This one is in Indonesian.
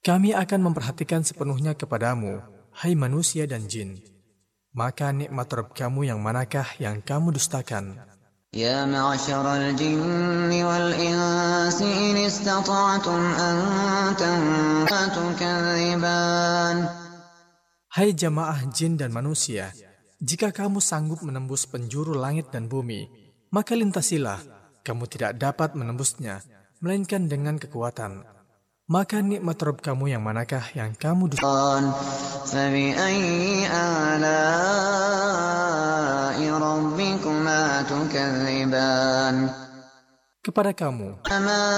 Kami akan memperhatikan sepenuhnya kepadamu, hai manusia dan jin. Maka nikmat Rabb kamu yang manakah yang kamu dustakan? يا معشر الجن والإنس إن استطعتم أن تكذبان. Hai jamaah jin dan manusia, jika kamu sanggup menembus penjuru langit dan bumi, maka lintasilah. Kamu tidak dapat menembusnya, melainkan dengan kekuatan. Maka nikmat Rabb kamu yang manakah yang kamu dustakan? فبأي آلاء ربكما تكذبان. Kepada kamu